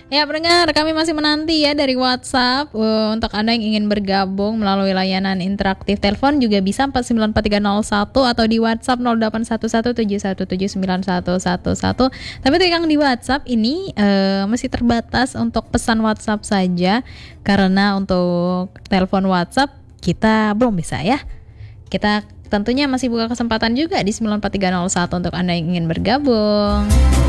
Ya, pendengar, kami masih menanti ya dari WhatsApp. Untuk Anda yang ingin bergabung melalui layanan interaktif telepon juga bisa 4943301 atau di WhatsApp 081171791111. Tapi untuk yang di WhatsApp ini masih terbatas untuk pesan WhatsApp saja, karena untuk telepon WhatsApp kita belum bisa ya. Kita tentunya masih buka kesempatan juga di 94301 untuk Anda yang ingin bergabung.